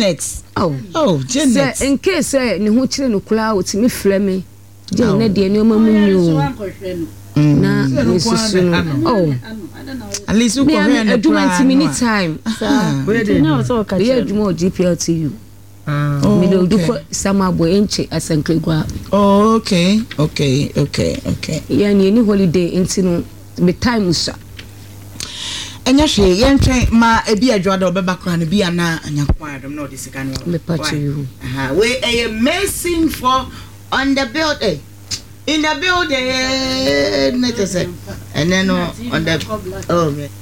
Janet. Oh, Janet. In case ni ho kire no kula o ti me frɛ me. Je na de ni o ma mu nyu. Na susu. Oh. At least you go here and do it time. We dey know so ka. We do more GPLTU. Me do for sama boy enche asanklegwa. Oh, okay. Yeah, ni holiday intino me time usa. Enya hwe yentwen ma ebi adwada obeba kwa na bi ana anyakwa adom na odisika no. Me patch you. We amazing for on the building. In the building, and then on the